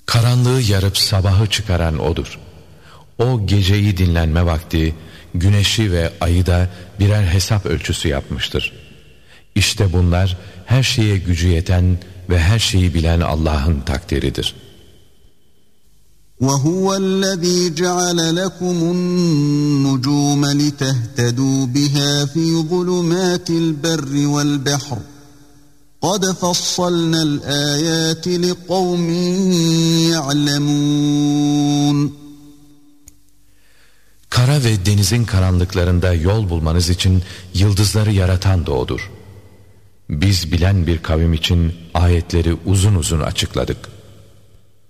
Karanlığı yarıp sabahı çıkaran O'dur. O geceyi dinlenme vakti, güneşi ve ayı da birer hesap ölçüsü yapmıştır. İşte bunlar her şeye gücü yeten ve her şeyi bilen Allah'ın takdiridir. وَهُوَ الَّذ۪ي جَعَلَ لَكُمُ النُّجُومَ لِتَهْتَدُوا بِهَا ف۪ي ظُلُمَاتِ الْبَرِّ وَالْبَحْرِ قَدْ فَصَّلْنَا الْآيَاتِ لِقَوْمٍ يَعْلَمُونَ Kara ve denizin karanlıklarında yol bulmanız için yıldızları yaratan da O'dur. Biz bilen bir kavim için ayetleri uzun uzun açıkladık.